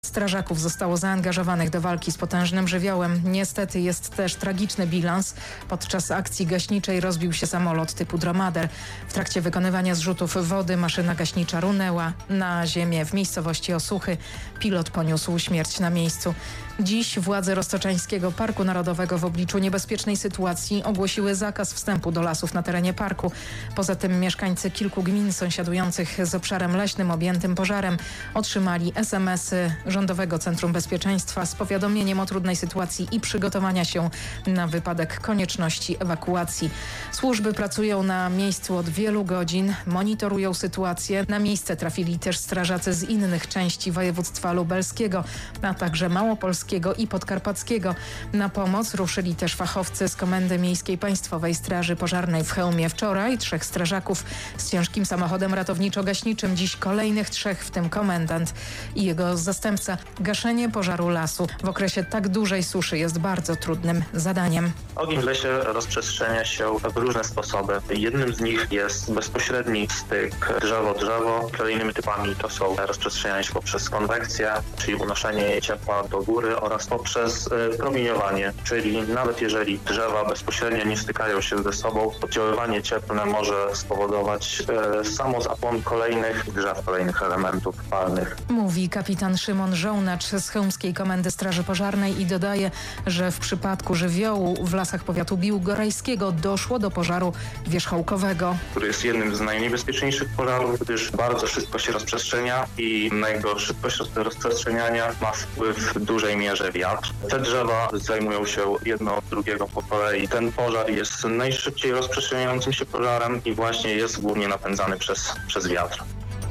Strażaków zostało zaangażowanych do walki z potężnym żywiołem. Niestety jest też tragiczny bilans. Podczas akcji gaśniczej rozbił się samolot typu Dromader. W trakcie wykonywania zrzutów wody maszyna gaśnicza runęła na ziemię w miejscowości Osuchy. Pilot poniósł śmierć na miejscu. Dziś władze Roztoczańskiego Parku Narodowego w obliczu niebezpiecznej sytuacji ogłosiły zakaz wstępu do lasów na terenie parku. Poza tym mieszkańcy kilku gmin sąsiadujących z obszarem leśnym objętym pożarem otrzymali SMS-y Rządowego Centrum Bezpieczeństwa z powiadomieniem o trudnej sytuacji i przygotowania się na wypadek konieczności ewakuacji. Służby pracują na miejscu od wielu godzin, monitorują sytuację. Na miejsce trafili też strażacy z innych części województwa lubelskiego, a także małopolskiego i podkarpackiego. Na pomoc ruszyli też fachowcy z Komendy Miejskiej Państwowej Straży Pożarnej w Chełmie. Wczoraj 3 strażaków z ciężkim samochodem ratowniczo-gaśniczym, dziś kolejnych 3, w tym komendant i jego zastępca. Gaszenie pożaru lasu w okresie tak dużej suszy jest bardzo trudnym zadaniem. Ogień w lesie rozprzestrzenia się w różne sposoby. Jednym z nich jest bezpośredni styk drzewo-drzewo. Kolejnymi typami to są rozprzestrzenianie się poprzez konwekcję, czyli unoszenie ciepła do góry, oraz poprzez promieniowanie, czyli nawet jeżeli drzewa bezpośrednio nie stykają się ze sobą, oddziaływanie cieplne może spowodować samozapłon kolejnych drzew, kolejnych elementów palnych. Mówi kapitan Szymon Żołnacz z Chełmskiej Komendy Straży Pożarnej i dodaje, że w przypadku żywiołu w lasach powiatu biłgorajskiego doszło do pożaru wierzchołkowego, który jest jednym z najniebezpieczniejszych pożarów, gdyż bardzo szybko się rozprzestrzenia i na jego szybkość rozprzestrzeniania ma wpływ w dużej mierze wiatr. Te drzewa zajmują się jedno od drugiego po kolei. Ten pożar jest najszybciej rozprzestrzeniającym się pożarem i właśnie jest głównie napędzany przez wiatr.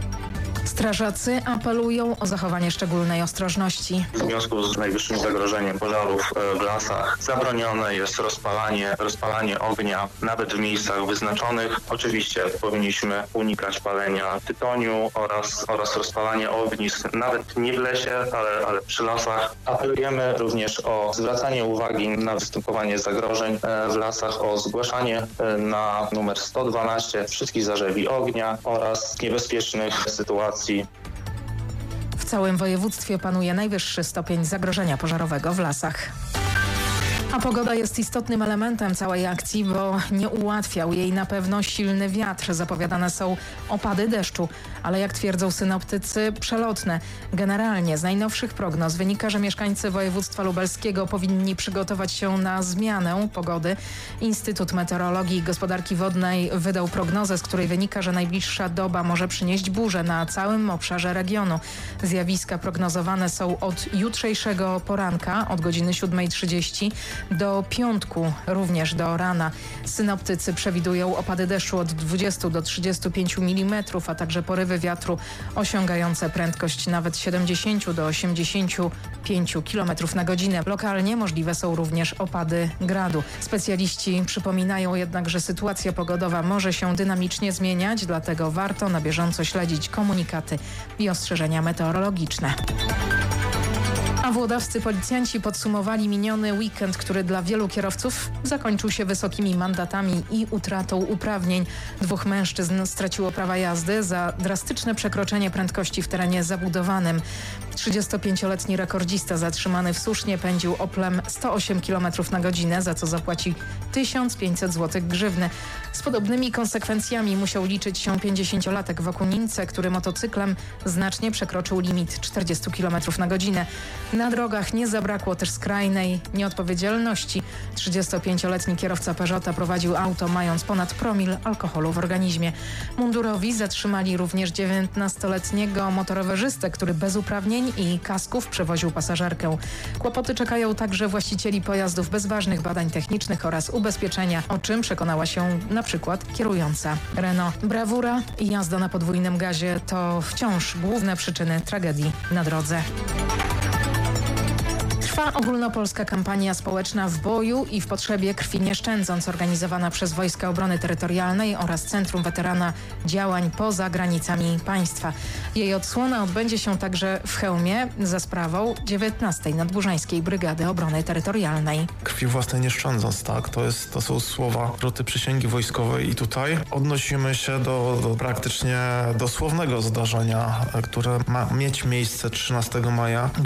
Strażacy apelują o zachowanie szczególnej ostrożności. W związku z najwyższym zagrożeniem pożarów w lasach zabronione jest rozpalanie ognia nawet w miejscach wyznaczonych. Oczywiście powinniśmy unikać palenia tytoniu oraz rozpalanie ognisk nawet nie w lesie, ale przy lasach. Apelujemy również o zwracanie uwagi na występowanie zagrożeń w lasach, o zgłaszanie na numer 112 wszystkich zarzewi ognia oraz niebezpiecznych sytuacji. W całym województwie panuje najwyższy stopień zagrożenia pożarowego w lasach. A pogoda jest istotnym elementem całej akcji, bo nie ułatwiał jej na pewno silny wiatr. Zapowiadane są opady deszczu, ale jak twierdzą synoptycy, przelotne. Generalnie z najnowszych prognoz wynika, że mieszkańcy województwa lubelskiego powinni przygotować się na zmianę pogody. Instytut Meteorologii i Gospodarki Wodnej wydał prognozę, z której wynika, że najbliższa doba może przynieść burzę na całym obszarze regionu. Zjawiska prognozowane są od jutrzejszego poranka, od godziny 7:30 do piątku, również do rana. Synoptycy przewidują opady deszczu od 20 do 35 mm, a także porywy wiatru osiągające prędkość nawet 70 do 85 km na godzinę. Lokalnie możliwe są również opady gradu. Specjaliści przypominają jednak, że sytuacja pogodowa może się dynamicznie zmieniać, dlatego warto na bieżąco śledzić komunikaty i ostrzeżenia meteorologiczne. A włodawscy policjanci podsumowali miniony weekend, który dla wielu kierowców zakończył się wysokimi mandatami i utratą uprawnień. 2 mężczyzn straciło prawa jazdy za drastyczne przekroczenie prędkości w terenie zabudowanym. 35-letni rekordzista zatrzymany w Susznie pędził Oplem 108 km na godzinę, za co zapłaci 1500 zł grzywny. Z podobnymi konsekwencjami musiał liczyć się 50-latek w Okunince, który motocyklem znacznie przekroczył limit 40 km na godzinę. Na drogach nie zabrakło też skrajnej nieodpowiedzialności. 35-letni kierowca Peugeota prowadził auto mając ponad promil alkoholu w organizmie. Mundurowi zatrzymali również 19-letniego motorowerzystę, który bez uprawnień i kasków przewoził pasażerkę. Kłopoty czekają także właścicieli pojazdów bez ważnych badań technicznych oraz ubezpieczenia, o czym przekonała się na przykład kierująca Renault. Brawura i jazda na podwójnym gazie to wciąż główne przyczyny tragedii na drodze. Trwa ogólnopolska kampania społeczna W boju i w potrzebie krwi nie szczędząc, organizowana przez Wojska Obrony Terytorialnej oraz Centrum Weterana Działań poza granicami państwa. Jej odsłona odbędzie się także w Chełmie za sprawą 19. Nadburzańskiej Brygady Obrony Terytorialnej. Krwi własnej nie szczędząc, tak? To są słowa roty przysięgi wojskowej i tutaj odnosimy się do praktycznie dosłownego zdarzenia, które ma mieć miejsce 13 maja,